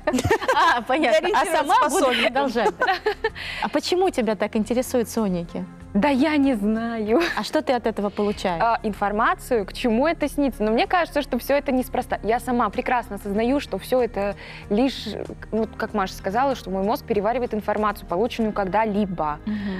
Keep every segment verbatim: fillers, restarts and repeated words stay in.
А, понятно. А сама буду продолжать. А почему тебя так интересуют сонники? Да я не знаю. А что ты от этого получаешь? А, информацию, к чему это снится. Но мне кажется, что все это неспроста. Я сама прекрасно осознаю, что все это лишь, вот как Маша сказала, что мой мозг переваривает информацию, полученную когда-либо.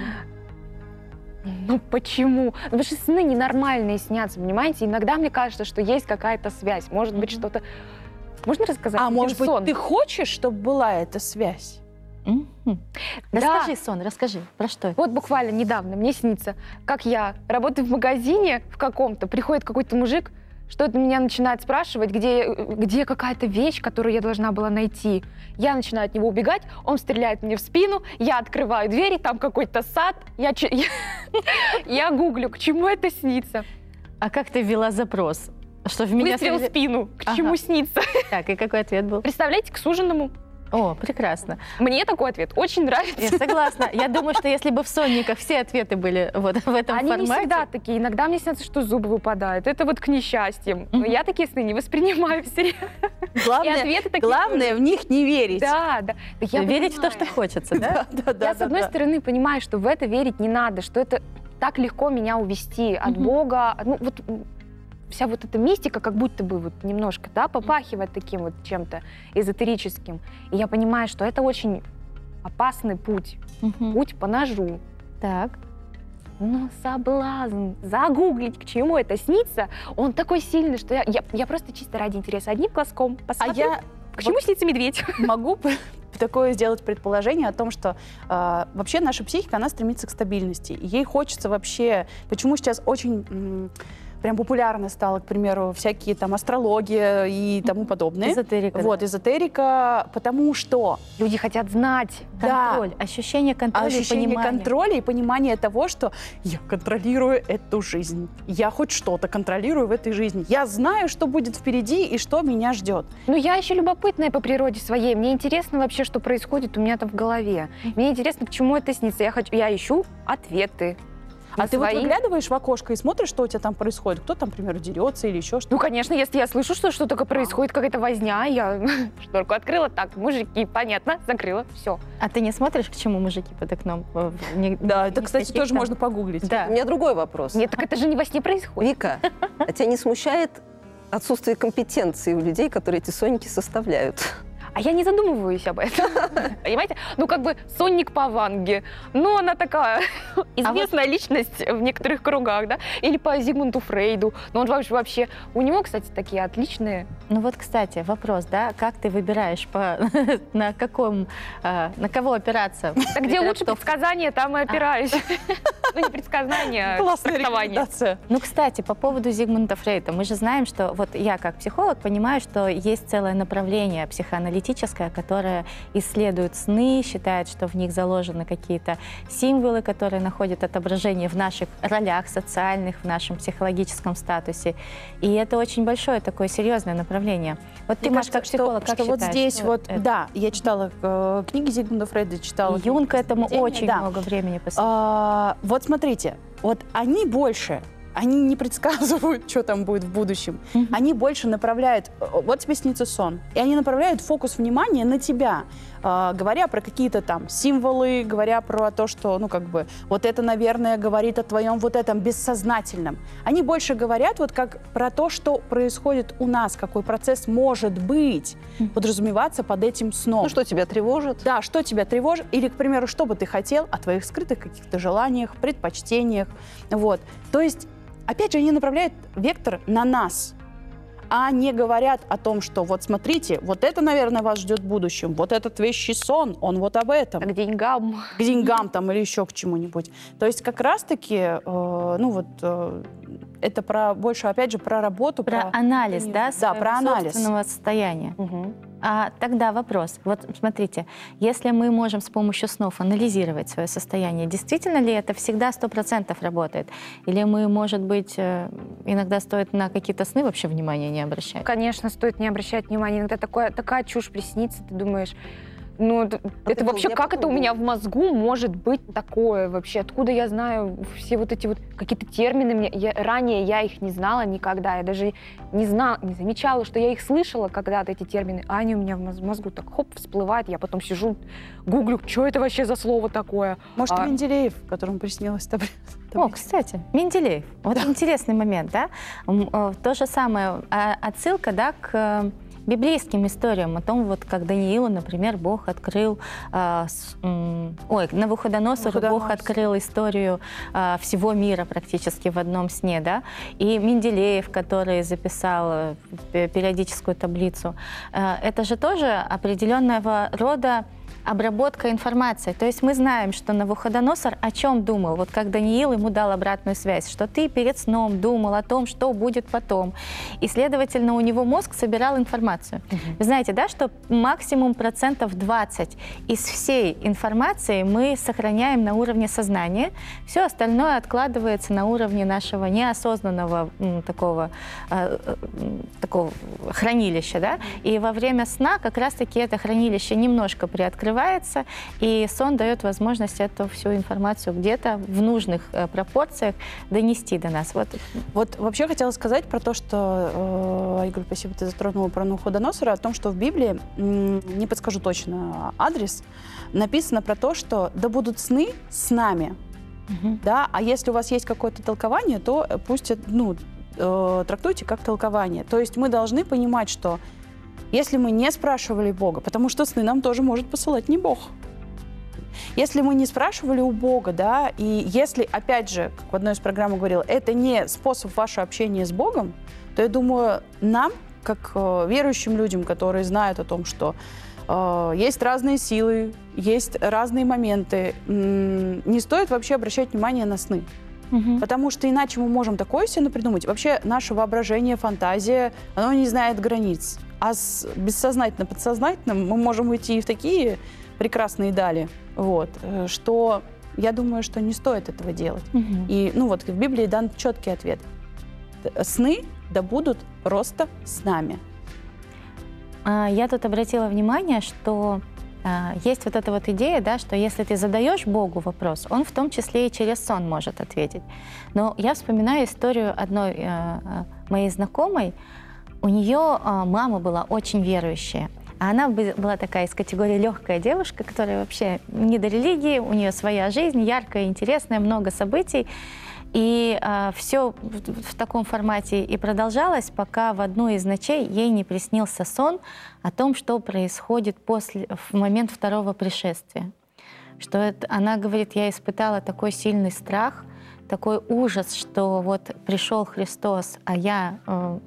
Угу. Ну почему? Ну, потому что сны ненормальные снятся, понимаете? Иногда мне кажется, что есть какая-то связь. Может быть, угу. что-то... Можно рассказать? А может быть, сон? ты хочешь, чтобы была эта связь? Mm-hmm. Расскажи, да. Сон, расскажи, про что это? Вот буквально недавно мне снится, как я работаю в магазине в каком-то, приходит какой-то мужик, что-то меня начинает спрашивать, где, где какая-то вещь, которую я должна была найти. Я начинаю от него убегать, он стреляет мне в спину, я открываю двери, там какой-то сад, я, я, я гуглю, к чему это снится. А как ты ввела запрос? Что в меня Выстрел в спину, к ага. чему снится. Так, и какой ответ был? Представляете, к суженому. О, прекрасно. Мне такой ответ очень нравится. Я согласна. Я думаю, что если бы в сонниках все ответы были вот в этом Они формате... Они не всегда такие. Иногда мне снится, что зубы выпадают. Это вот к несчастьям. Но mm-hmm. я такие сны не воспринимаю всерьез. Главное, главное в них не верить. Да, да. да я верить в то, что хочется, да? да, да я, да, с одной да. стороны, понимаю, что в это верить не надо, что это так легко меня увести от mm-hmm. Бога. Ну, вот... Вся вот эта мистика как будто бы вот немножко, да, попахивает таким вот чем-то эзотерическим. И я понимаю, что это очень опасный путь, угу. путь по ножу. Так. Но соблазн загуглить, к чему это снится, он такой сильный, что я, я, я просто чисто ради интереса одним глазком посмотрю, а я к чему вот снится медведь. Могу такое сделать предположение о том, что э, вообще наша психика, она стремится к стабильности. И ей хочется вообще... Почему сейчас очень... Прям популярно стало, к примеру, всякие там астрология и тому подобное. Эзотерика. Вот, да. эзотерика, потому что... Люди хотят знать. Контроль, да. ощущение контроля ощущение и понимания. контроля и понимание того, что я контролирую эту жизнь. Я хоть что-то контролирую в этой жизни. Я знаю, что будет впереди и что меня ждет. Ну, я еще любопытная по природе своей. Мне интересно вообще, что происходит у меня там в голове. Мне интересно, к чему это снится. Я, хочу, я ищу ответы. А ты свои... вот выглядываешь в окошко и смотришь, что у тебя там происходит? Кто там, например, дерется или еще что-то? Ну, конечно, если я слышу, что что-то происходит, какая-то возня, я шторку открыла, так, мужики, понятно, закрыла, все. А ты не смотришь, к чему мужики под окном? Не, да, это, кстати, тоже там... можно погуглить. Да. У меня другой вопрос. Нет, так это же не во сне происходит. Вика, а тебя не смущает отсутствие компетенции у людей, которые эти сонники составляют? А я не задумываюсь об этом, понимаете? Ну, как бы сонник по Ванге, ну, она такая известная а вот... личность в некоторых кругах, да? Или по Зигмунду Фрейду. Но он вообще, вообще... У него, кстати, такие отличные... Ну вот, кстати, вопрос, да? Как ты выбираешь, по... на каком... На кого опираться? Да где лучше предсказания, там и опираюсь. Ну, не предсказания, а трактование. Ну, кстати, по поводу Зигмунда Фрейда. Мы же знаем, что... Вот я, как психолог, понимаю, что есть целое направление психоаналитическое, которая исследует сны, считает, что в них заложены какие-то символы, которые находят отображение в наших ролях социальных, в нашем психологическом статусе. И это очень большое такое серьезное направление. Вот ты, Маш, как психолог, что, как что считаешь? Вот здесь вот, это? Да, я читала э, книги Зигмунда Фрейда, читала... Юнг этому очень да. много времени посвятил. А, вот смотрите, вот они больше... Они не предсказывают, что там будет в будущем. Mm-hmm. Они больше направляют... Вот тебе снится сон. И они направляют фокус внимания на тебя, э, говоря про какие-то там символы, говоря про то, что, ну, как бы, вот это, наверное, говорит о твоем вот этом бессознательном. Они больше говорят вот как про то, что происходит у нас, какой процесс может быть, mm-hmm. подразумеваться под этим сном. Ну, что тебя тревожит? Да, что тебя тревожит. Или, к примеру, что бы ты хотел о твоих скрытых каких-то желаниях, предпочтениях. Вот. То есть опять же, они направляют вектор на нас, а не говорят о том, что вот смотрите, вот это, наверное, вас ждет в будущем, вот этот вещий сон, он вот об этом. К деньгам. К деньгам там или еще к чему-нибудь. То есть как раз-таки, э, ну вот, э, это про, больше, опять же, про работу. Про, про анализ, да, да, про анализ собственного состояния. Угу. А тогда вопрос. Вот смотрите, если мы можем с помощью снов анализировать свое состояние, действительно ли это всегда сто процентов работает? Или мы, может быть, иногда стоит на какие-то сны вообще внимания не обращать? Конечно, стоит не обращать внимания. Иногда такое, такая чушь приснится, ты думаешь, Ну, это, это был, вообще, я как это у попробую. меня в мозгу может быть такое вообще? Откуда я знаю все вот эти вот какие-то термины? Мне, я, ранее я их не знала никогда. Я даже не знала, не замечала, что я их слышала когда-то, эти термины. А они у меня в моз- мозгу так хоп, всплывают. Я потом сижу, гуглю, что это вообще за слово такое? Может, А- Менделеев, которому приснилось таб- О, таблица? кстати, Менделеев. Вот интересный момент, да? М, э, То же самое, а, отсылка, да, к э, библейским историям о том, вот как Даниилу, например, Бог открыл, а, с- м, ой, Навуходоносору Бог Навуходоносор. открыл историю а, всего мира практически в одном сне, да? И Менделеев, который записал э, пе- периодическую таблицу, э, это же тоже определенного рода обработка информации. То есть мы знаем, что Навуходоносор о чем думал, вот как Даниил ему дал обратную связь, что ты перед сном думал о том, что будет потом. И, следовательно, у него мозг собирал информацию. Вы знаете, да, что максимум процентов двадцать из всей информации мы сохраняем на уровне сознания, все остальное откладывается на уровне нашего неосознанного м, такого, э, э, м, такого хранилища, да, и во время сна как раз-таки это хранилище немножко приоткрывается, и сон дает возможность эту всю информацию где-то в нужных э, пропорциях донести до нас. Вот. Вот вообще хотела сказать про то, что, э, Айгуль, спасибо, ты затронула про Навуходоносора, о том, что в Библии, м, не подскажу точно адрес, написано про то, что да будут сны с нами, Мгм. да, а если у вас есть какое-то толкование, то э, пусть, это, ну, э, трактуйте как толкование. То есть мы должны понимать, что если мы не спрашивали Бога, потому что сны нам тоже может посылать не Бог. Если мы не спрашивали у Бога, да, и если, опять же, как в одной из программ я говорила, это не способ вашего общения с Богом, то я думаю, нам, как э, верующим людям, которые знают о том, что э, есть разные силы, есть разные моменты, м, не стоит вообще обращать внимание на сны. Мгм. Потому что иначе мы можем такое себе напридумать. Вообще наше воображение, фантазия, оно не знает границ. А с бессознательно-подсознательным мы можем уйти и в такие прекрасные дали, вот, э, что я думаю, что не стоит этого делать. Мгм. И, ну вот, в Библии дан четкий ответ. Т- Сны да будут просто с нами. А, Я тут обратила внимание, что а, есть вот эта вот идея, да, что если ты задаешь Богу вопрос, Он в том числе и через сон может ответить. Но я вспоминаю историю одной э, э, моей знакомой. У нее а, мама была очень верующая. А она бы- была такая из категории легкая девушка, которая вообще не до религии, у нее своя жизнь, яркая, интересная, много событий. И все в, в таком формате и продолжалось, пока в одну из ночей ей не приснился сон о том, что происходит после, в момент второго пришествия. Что это, она говорит, я испытала такой сильный страх, такой ужас, что вот пришел Христос, а я э,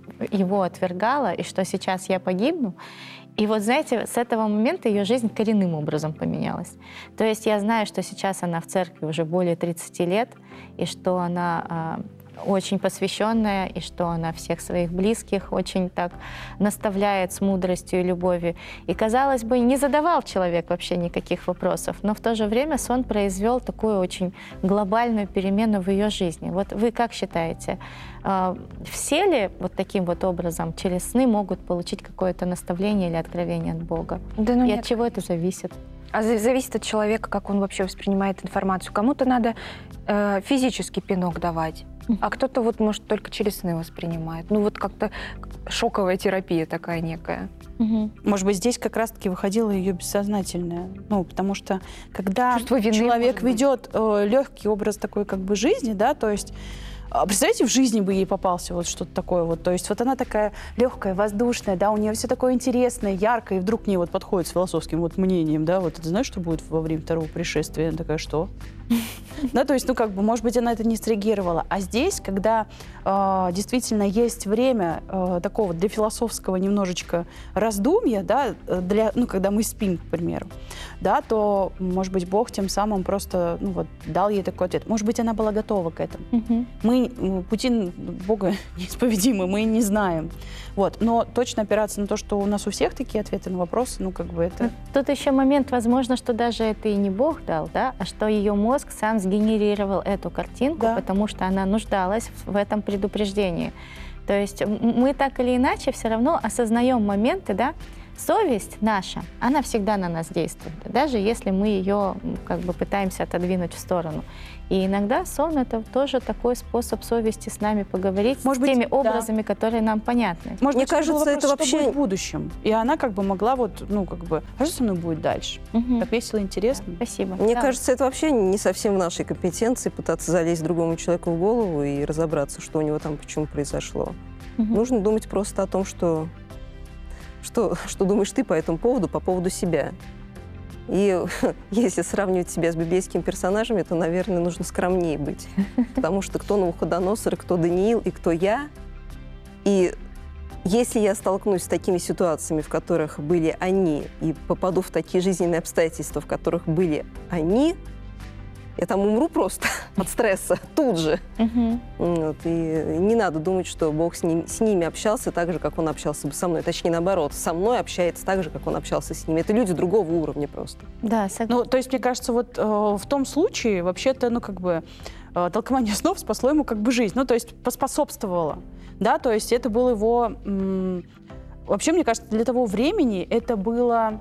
его отвергала, и что сейчас я погибну. И вот, знаете, с этого момента ее жизнь коренным образом поменялась. То есть я знаю, что сейчас она в церкви уже более тридцати лет, и что она э, очень посвященная, и что она всех своих близких очень так наставляет с мудростью и любовью. И, казалось бы, не задавал человек вообще никаких вопросов, но в то же время сон произвел такую очень глобальную перемену в ее жизни. Вот вы как считаете, э, все ли вот таким вот образом через сны могут получить какое-то наставление или откровение от Бога? Да ну И нет. от чего это зависит? А за- зависит от человека, как он вообще воспринимает информацию. Кому-то надо э, физический пинок давать, а кто-то вот, может, только через сны воспринимает. Ну вот как-то шоковая терапия такая некая. Мгм. Может быть, здесь как раз-таки выходило ее бессознательное. Ну, потому что когда Чувство вины, человек может быть. ведет э, легкий образ такой как бы жизни, да, то есть а представляете, в жизни бы ей попался вот что-то такое вот. То есть вот она такая легкая, воздушная, да, у нее все такое интересное, яркое, и вдруг к ней вот подходит с философским вот мнением, да, вот ты знаешь, что будет во время второго пришествия? Она такая, что? Да, то есть, ну, как бы, может быть, она это не среагировала. А здесь, когда э, действительно есть время э, такого для философского немножечко раздумья, да, для, ну, когда мы спим, к примеру, да, то, может быть, Бог тем самым просто, ну, вот, дал ей такой ответ. Может быть, она была готова к этому. Мгм. Мы, м, пути Бога неисповедимы, мы не знаем. Вот. Но точно опираться на то, что у нас у всех такие ответы на вопросы, ну, как бы это... Тут еще момент, возможно, что даже это и не Бог дал, да, а что ее мозг сам сгенерировал эту картинку, Да. потому что она нуждалась в этом предупреждении. То есть м- мы так или иначе все равно осознаем моменты, да, совесть наша, она всегда на нас действует, даже если мы ее как бы пытаемся отодвинуть в сторону. И иногда сон — это тоже такой способ совести с нами поговорить, Может с быть, теми да. образами, которые нам понятны. Может Мне быть, был кажется, вопрос, это что вообще- будет в будущем. И она как бы могла вот, ну, как бы, а что со мной будет дальше? Мгм. Так весело, интересно. Спасибо. Мне Да. кажется, это вообще не совсем в нашей компетенции пытаться залезть другому человеку в голову и разобраться, что у него там почему произошло. Мгм. Нужно думать просто о том, что, что, что думаешь ты по этому поводу, по поводу себя. И если сравнивать себя с библейскими персонажами, то, наверное, нужно скромнее быть. Потому что кто Навуходоносор, и кто Даниил, и кто я. И если я столкнусь с такими ситуациями, в которых были они, и попаду в такие жизненные обстоятельства, в которых были они, я там умру просто от стресса тут же. Мгм. Вот, и не надо думать, что Бог с, ним, с ними общался так же, как Он общался бы со мной. Точнее, наоборот, со мной общается так же, как Он общался с ними. Это люди другого уровня просто. Да, согласна. Ну, то есть, мне кажется, вот э, в том случае вообще-то, ну, как бы, э, толкование снов спасло ему как бы жизнь. Ну, то есть, поспособствовало. Да, то есть, это был его... м, вообще, мне кажется, для того времени это было...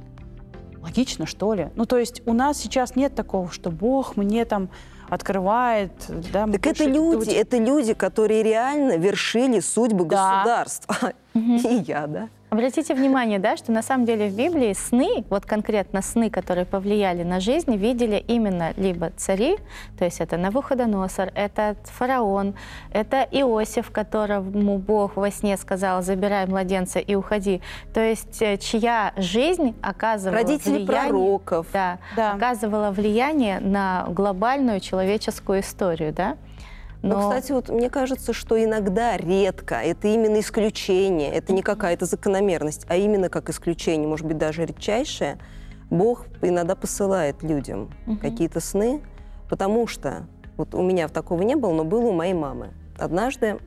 логично, что ли. Ну, то есть у нас сейчас нет такого, что Бог мне там открывает, да, мы Так больше это люди, вот- это люди, которые реально вершили судьбы Да. государства. Мгм. И я, да. Обратите внимание, да, что на самом деле в Библии сны, вот конкретно сны, которые повлияли на жизнь, видели именно либо цари, то есть это Навуходоносор, это фараон, это Иосиф, которому Бог во сне сказал: забирай младенца и уходи. То есть э, чья жизнь оказывала Родители влияние, пророков. да, Да. оказывала влияние на глобальную человеческую историю, да? Но, кстати, вот мне кажется, что иногда, редко, это именно исключение, это не какая-то закономерность, а именно как исключение, может быть, даже редчайшее, Бог иногда посылает людям Мгм. какие-то сны, потому что, вот у меня такого не было, но было у моей мамы. Однажды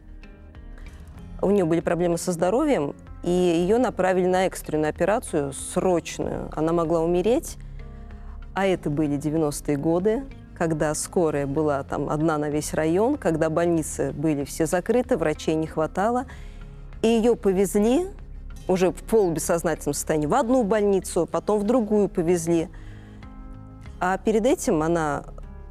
у нее были проблемы со здоровьем, и ее направили на экстренную операцию, срочную. Она могла умереть, а это были девяностые годы, когда скорая была там одна на весь район, когда больницы были все закрыты, врачей не хватало. И ее повезли уже в полубессознательном состоянии в одну больницу, потом в другую повезли. А перед этим она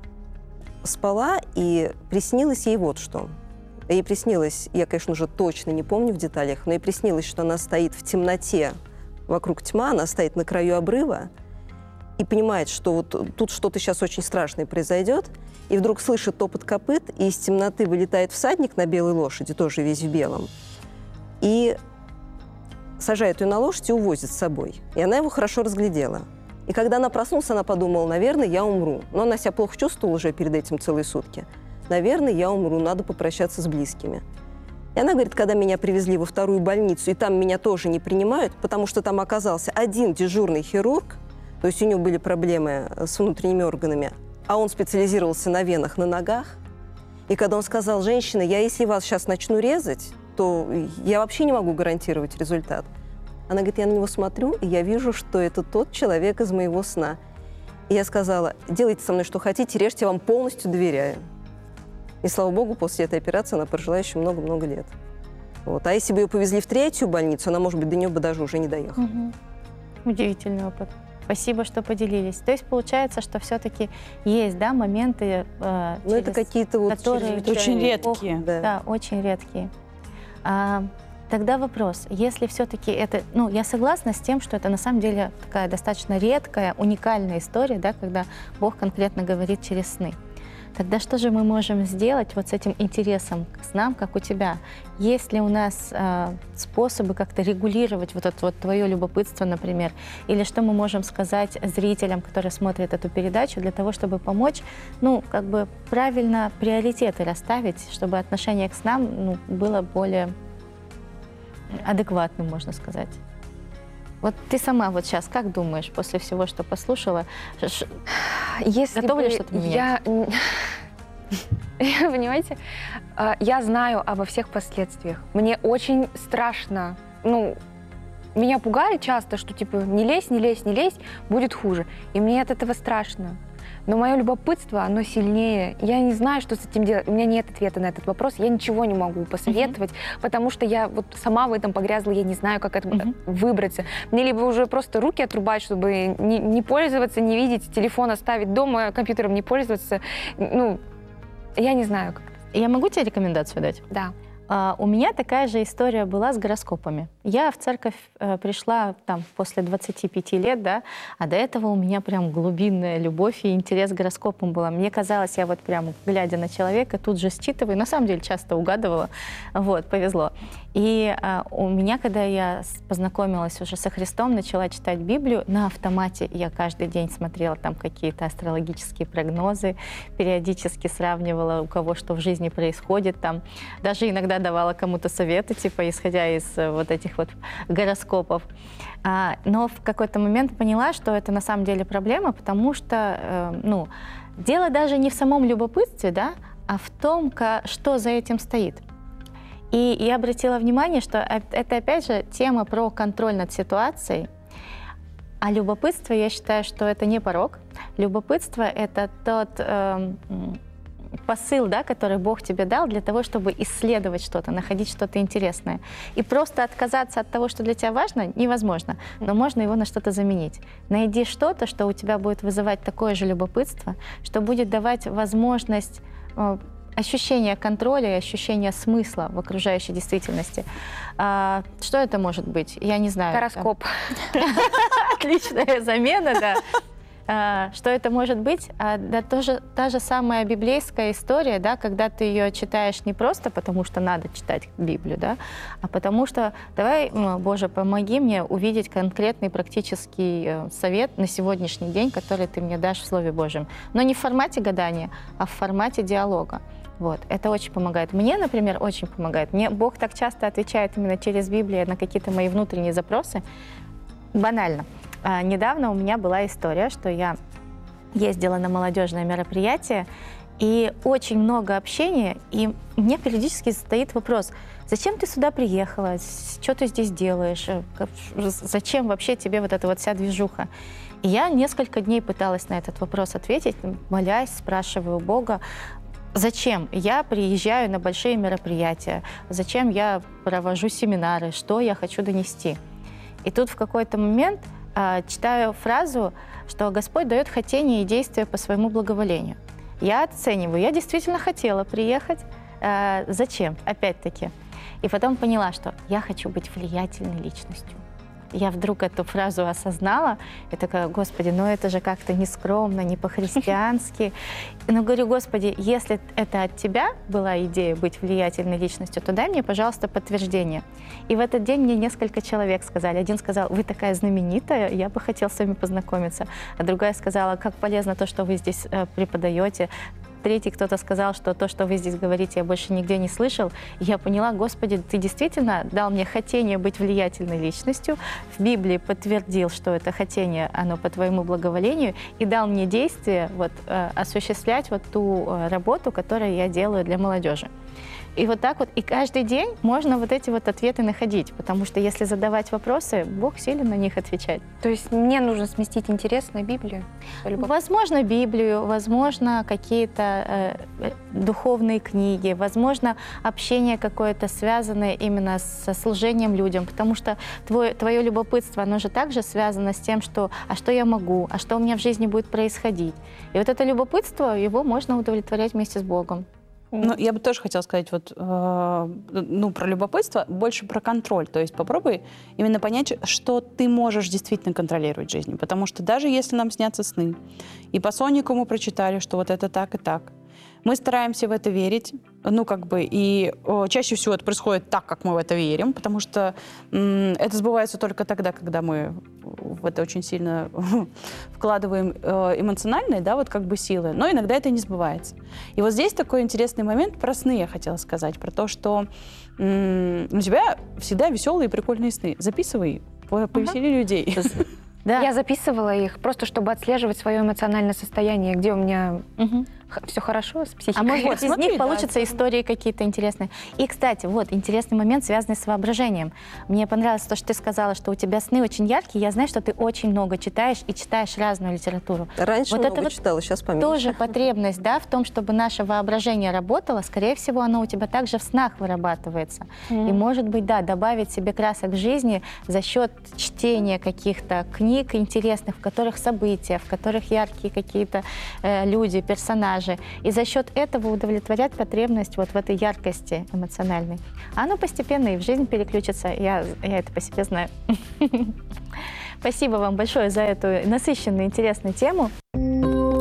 спала, и приснилось ей вот что. Ей приснилось, я, конечно, уже точно не помню в деталях, но ей приснилось, что она стоит в темноте, вокруг тьма, она стоит на краю обрыва, и понимает, что вот тут что-то сейчас очень страшное произойдет, и вдруг слышит топот копыт, и из темноты вылетает всадник на белой лошади, тоже весь в белом, и сажает ее на лошадь и увозит с собой. И она его хорошо разглядела. И когда она проснулась, она подумала: наверное, я умру. Но она себя плохо чувствовала уже перед этим целые сутки. Наверное, я умру, надо попрощаться с близкими. И она говорит: когда меня привезли во вторую больницу, и там меня тоже не принимают, потому что там оказался один дежурный хирург, то есть у него были проблемы с внутренними органами, а он специализировался на венах, на ногах. И когда он сказал: женщина, я если вас сейчас начну резать, то я вообще не могу гарантировать результат. Она говорит: я на него смотрю, и я вижу, что это тот человек из моего сна. И я сказала: делайте со мной что хотите, режьте, я вам полностью доверяю. И, слава богу, после этой операции она прожила еще много-много лет. Вот. А если бы ее повезли в третью больницу, она, может быть, до нее бы даже уже не доехала. Мгм. Удивительный опыт. Спасибо, что поделились. То есть получается, что все-таки есть, да, моменты, э, Ну, это через какие-то вот которые чрезвычайные- Очень редкие. Да. Да, очень редкие. А, тогда вопрос, если все-таки это, ну, я согласна с тем, что это на самом деле такая достаточно редкая, уникальная история, да, когда Бог конкретно говорит через сны. Тогда что же мы можем сделать вот с этим интересом к снам, как у тебя? Есть ли у нас э, способы как-то регулировать вот это вот твое любопытство, например? Или что мы можем сказать зрителям, которые смотрят эту передачу, для того, чтобы помочь, ну, как бы правильно приоритеты расставить, чтобы отношение к снам, ну, было более адекватным, можно сказать? Вот ты сама вот сейчас как думаешь, после всего, что послушала, ш- Если Готова ли бы что-то я... Понимаете? А, Я знаю обо всех последствиях. Мне очень страшно. Ну, меня пугали часто, что типа не лезь, не лезь, не лезь, будет хуже. И мне от этого страшно. Но мое любопытство, оно сильнее. Я не знаю, что с этим делать. У меня нет ответа на этот вопрос. Я ничего не могу посоветовать, mm-hmm. потому что я вот сама в этом погрязла, я не знаю, как это mm-hmm. выбраться. Мне либо уже просто руки отрубать, чтобы не, не пользоваться, не видеть, телефон оставить дома, компьютером не пользоваться. Ну, я не знаю, как это. Я могу тебе рекомендацию дать? Да. Uh, у меня такая же история была с гороскопами. Я в церковь uh, пришла там после двадцати пяти лет, да, а до этого у меня прям глубинная любовь и интерес к гороскопам была. Мне казалось, я вот прям, глядя на человека, тут же считываю, на самом деле часто угадывала, вот, повезло. И uh, у меня, когда я познакомилась уже со Христом, начала читать Библию, на автомате я каждый день смотрела там какие-то астрологические прогнозы, периодически сравнивала, у кого что в жизни происходит, там, даже иногда давала кому-то советы, типа, исходя из вот этих вот гороскопов. А, но в какой-то момент поняла, что это на самом деле проблема, потому что, э, ну, дело даже не в самом любопытстве, да, а в том, что за этим стоит. И я обратила внимание, что это, опять же, тема про контроль над ситуацией. А любопытство, я считаю, что это не порок. Любопытство — это тот... Э, посыл, да, который Бог тебе дал для того, чтобы исследовать что-то, находить что-то интересное. И просто отказаться от того, что для тебя важно, невозможно, но можно его на что-то заменить. Найди что-то, что у тебя будет вызывать такое же любопытство, что будет давать возможность э, ощущения контроля и ощущения смысла в окружающей действительности. А, что это может быть? Я не знаю. Гороскоп. Отличная замена, да. Uh, что это может быть? Uh, да, тоже та же самая библейская история, да, когда ты ее читаешь не просто потому, что надо читать Библию, да, а потому что давай, Боже, помоги мне увидеть конкретный практический совет на сегодняшний день, который ты мне дашь в Слове Божьем. Но не в формате гадания, а в формате диалога. Вот. Это очень помогает. Мне, например, очень помогает. Мне Бог так часто отвечает именно через Библию на какие-то мои внутренние запросы. Банально. А, недавно у меня была история, что я ездила на молодежное мероприятие, и очень много общения, и мне периодически стоит вопрос: зачем ты сюда приехала, что ты здесь делаешь, зачем вообще тебе вот эта вот вся движуха? И я несколько дней пыталась на этот вопрос ответить, молясь, спрашиваю Бога, зачем я приезжаю на большие мероприятия, зачем я провожу семинары, что я хочу донести. И тут в какой-то момент читаю фразу, что Господь дает хотение и действия по своему благоволению. Я оцениваю, я действительно хотела приехать. Э, зачем? Опять-таки. И потом поняла, что я хочу быть влиятельной личностью. Я вдруг эту фразу осознала, и такая: Господи, ну это же как-то не скромно, не по-христиански. Но говорю: Господи, если это от Тебя была идея быть влиятельной личностью, то дай мне, пожалуйста, подтверждение. И в этот день мне несколько человек сказали. Один сказал: вы такая знаменитая, я бы хотел с вами познакомиться. А другая сказала: как полезно то, что вы здесь преподаете. Третий кто-то сказал, что то, что вы здесь говорите, я больше нигде не слышал. И я поняла: Господи, Ты действительно дал мне хотение быть влиятельной личностью. В Библии подтвердил, что это хотение, оно по Твоему благоволению, и дал мне действие вот, э, осуществлять вот ту э, работу, которую я делаю для молодежи. И вот так вот, и каждый день можно вот эти вот ответы находить, потому что если задавать вопросы, Бог силен на них отвечать. То есть мне нужно сместить интерес на Библию? Возможно, Библию, возможно, какие-то э, духовные книги, возможно, общение какое-то связанное именно со служением людям, потому что твое, твое любопытство, оно же также связано с тем, что «а что я могу?», «а что у меня в жизни будет происходить?». И вот это любопытство, его можно удовлетворять вместе с Богом. Ну, я бы тоже хотела сказать вот, э, ну, про любопытство, больше про контроль. То есть попробуй именно понять, что ты можешь действительно контролировать в жизни. Потому что даже если нам снятся сны, и по сонику мы прочитали, что вот это так и так, мы стараемся в это верить, ну, как бы, и о, чаще всего это происходит так, как мы в это верим, потому что м, это сбывается только тогда, когда мы в это очень сильно вкладываем э, эмоциональные, да, вот как бы силы, но иногда это не сбывается. И вот здесь такой интересный момент про сны я хотела сказать, про то, что м, у тебя всегда веселые и прикольные сны. Записывай, повесели uh-huh. людей. Да. Я записывала их просто, чтобы отслеживать свое эмоциональное состояние, где у меня... Угу. все хорошо с А психикой. может быть, из смотри, них да, получатся истории какие-то интересные. И, кстати, вот интересный момент, связанный с воображением. Мне понравилось то, что ты сказала, что у тебя сны очень яркие. Я знаю, что ты очень много читаешь и читаешь разную литературу. Раньше Вот много это вот читала, сейчас поменьше. Тоже потребность, да, в том, чтобы наше воображение работало. Скорее всего, оно у тебя также в снах вырабатывается. И, может быть, да, добавить себе красок в жизни за счет чтения каких-то книг интересных, в которых события, в которых яркие какие-то э, люди, персонажи. И за счет этого удовлетворять потребность вот в этой яркости эмоциональной. А оно постепенно и в жизнь переключится. Я, я это по себе знаю. Спасибо вам большое за эту насыщенную, интересную тему.